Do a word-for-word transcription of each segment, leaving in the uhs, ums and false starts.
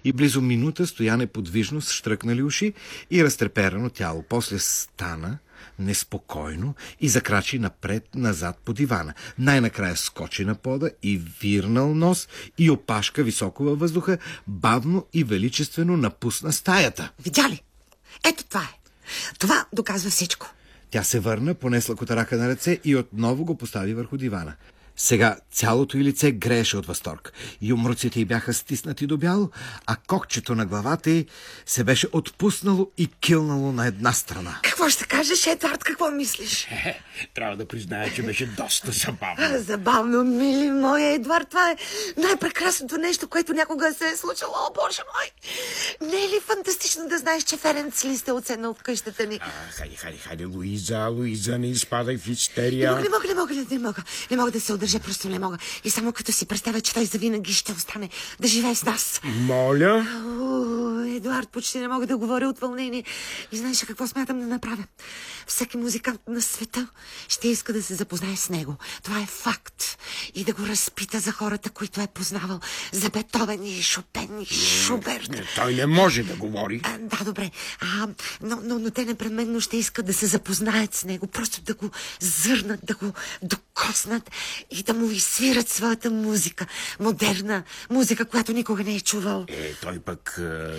И близо минута стоя неподвижно с щръкнали уши и разтреперано тяло. После стана неспокойно и закрачи напред-назад по дивана. Най-накрая скочи на пода и вирнал нос и опашка високо във въздуха, бавно и величествено напусна стаята. Видя ли? Ето това е. Това доказва всичко. Тя се върна, понесла котарака на ръце и отново го постави върху дивана. Сега цялото й лице грееше от възторг. Юмруците й бяха стиснати до бяло, а кокчето на главата й се беше отпуснало и килнало на една страна. Какво ще кажеш, Едвард? Какво мислиш? Е, трябва да призная, че беше доста забавно. А, забавно, мили моя Едвард. Това е най-прекрасното нещо, което някога се е случило. О, Боже мой! Не е ли фантастично да знаеш, че Ференц Лист е оценал в къщата ни? А, хайде, хайде, хайде, Луиза, Луиза, не изпадай в истерия. Не мога, не мога, не мога, не мога. Не мога да се удържа, просто не мога. И само като си представя, че той завинаги ще остане да живее с нас. Моля? О, Едуард, почти не мога да говоря от вълнение. И знаеш какво смятам да направя? Всеки музикант на света ще иска да се запознае с него. Това е факт. И да го разпита за хората, които е познавал. За Бетовен и Шопен и Шуберт. Не, той не може да говори. А, да, добре. А, но, но, но те непременно ще искат да се запознаят с него. Просто да го зърнат, да го докоснат и да му изсвират своята музика. Модерна музика, която никога не е чувал. Е, той пък а,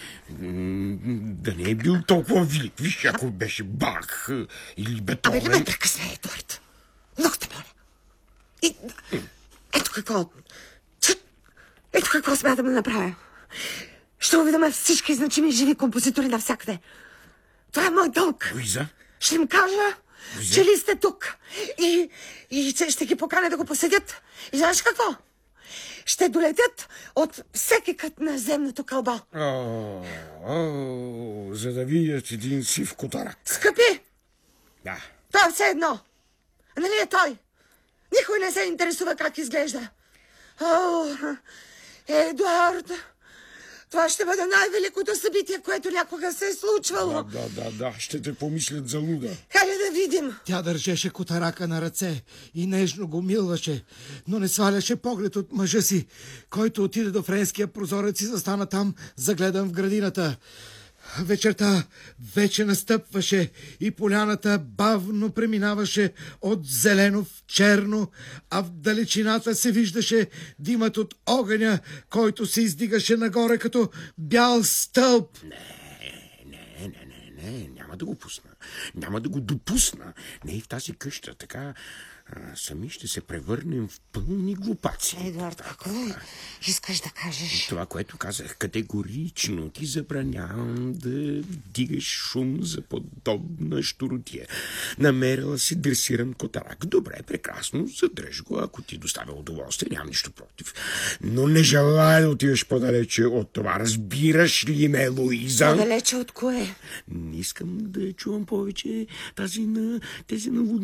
да не е бил толкова велик. Виж, ако беше Бах или Бетовен. Абе, не ме прекъсвай, Едуард. Много те моля. И ето какво. Ето какво смятам да направя. Ще уведомя всички значими живи композитори навсякъде. Това е мой дълг. Луиза? Ще им кажа, Луиза? че ли сте тук. И, и ще ги поканя да го посетят. И знаеш какво? Ще долетят от всеки кът на земното кълбо. О, о, за да видят един сив котарак. Скъпи! Да. Това е все едно. Нали е той? Никой не се интересува как изглежда. О, Едуард, това ще бъде най-великото събитие, което някога се е случвало. Да, да, да, да, ще те помислят за луда. Хайде да видим. Тя държеше котарака на ръце и нежно го милваше, но не сваляше поглед от мъжа си, който отиде до френския прозорец и застана там, загледан в градината. Вечерта вече настъпваше и поляната бавно преминаваше от зелено в черно, а в далечината се виждаше димът от огъня, който се издигаше нагоре като бял стълб. Не, не, не, не, не, няма да го пусна. Няма да го допусна. Не и в тази къща. Така а, сами ще се превърнем в пълни глупаци. Едуард, какво искаш да кажеш? Това, което казах категорично, ти забранявам да дигаш шум за подобна щуротия. Намерила си дресиран котарак. Добре, прекрасно, задръж го, ако ти доставя удоволствие, нямам нищо против. Но не желая да отиваш по-далече от това. Разбираш ли ме, Луиза? По-далече от кое? Не искам да чувам повече тази на тези на